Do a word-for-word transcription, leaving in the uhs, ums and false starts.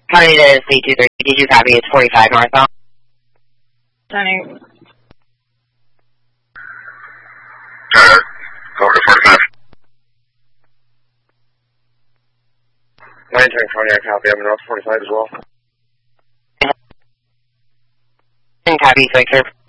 County to C two three, did you copy? It's forty-five northbound. Turning. Uh, over to forty-five. nine ten Cognac, copy. I'm in North forty-five as well. And copy, Victor.